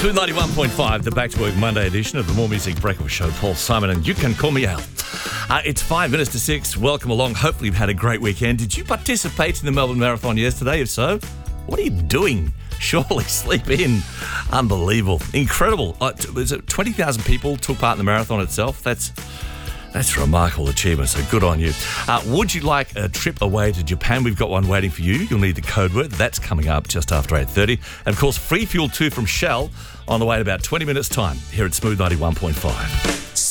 Smooth 91.5, the Back to Work Monday edition of the More Music Breakfast Show. Paul Simon, and you can call me out. It's 5 minutes to 6. Welcome along. Hopefully you've had a great weekend. Did you participate in the Melbourne Marathon yesterday? If so, what are you doing? Surely sleep in. Unbelievable. Incredible. Was it 20,000 people took part in the marathon itself? That's a remarkable achievement, so good on you. Would you like a trip away to Japan? We've got one waiting for you. You'll need the code word. That's coming up just after 8:30. And, of course, Free Fuel 2 from Shell on the way in about 20 minutes' time here at Smooth 91.5.